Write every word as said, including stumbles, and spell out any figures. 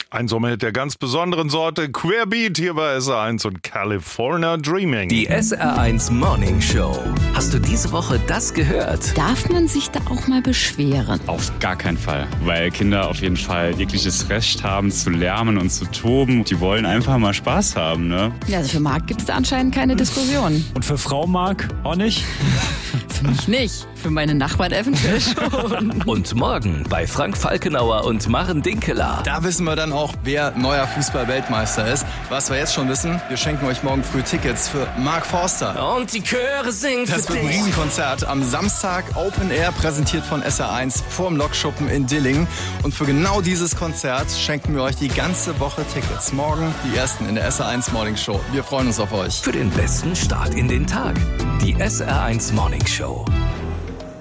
Ein Sommer der ganz besonderen Sorte, Querbeat hier bei S R eins und California Dreaming. Die S R eins Morning Show. Hast du diese Woche das gehört? Darf man sich da auch mal beschweren? Auf gar keinen Fall, weil Kinder auf jeden Fall jegliches Recht haben zu lärmen und zu toben. Die wollen einfach mal Spaß haben, ne? Ja, also für Marc gibt es da anscheinend keine Diskussion. Und für Frau Marc auch nicht? Für mich nicht, für meine Nachbarn eventuell schon. Und morgen bei Frank Falkenauer und Maren Dinkeler. Da wissen wir dann auch, wer neuer Fußball-Weltmeister ist. Was wir jetzt schon wissen, wir schenken euch morgen früh Tickets für Mark Forster. Und die Chöre singen für Das wird ein dich. Riesenkonzert am Samstag, Open Air, präsentiert von S R eins vorm Lokschuppen in Dillingen. Und für genau dieses Konzert schenken wir euch die ganze Woche Tickets. Morgen die ersten in der S R eins Morning Show. Wir freuen uns auf euch. Für den besten Start in den Tag. Die S R eins Morning Show.